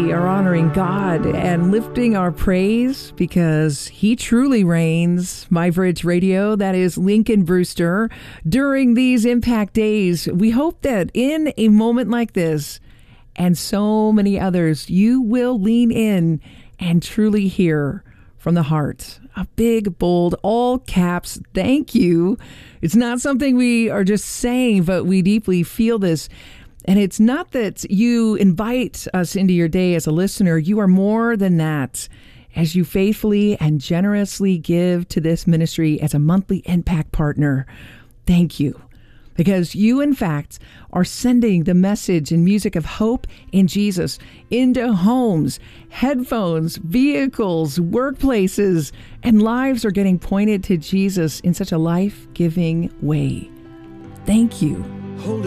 we are honoring God and lifting our praise because He truly reigns. My Bridge Radio, that is Lincoln Brewster. During these Impact Days, we hope that in a moment like this and so many others, you will lean in and truly hear from the heart. A big, bold, all caps, thank you. It's not something we are just saying, but we deeply feel this. And it's not that you invite us into your day as a listener. You are more than that. As you faithfully and generously give to this ministry as a monthly impact partner, thank you. Because you, in fact, are sending the message and music of hope in Jesus into homes, headphones, vehicles, workplaces, and lives are getting pointed to Jesus in such a life-giving way. Thank you.